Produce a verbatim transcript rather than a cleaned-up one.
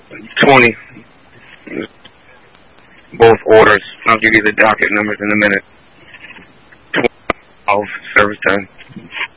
twenty. Both orders. I'll give you the docket numbers in a minute. twelve, service time.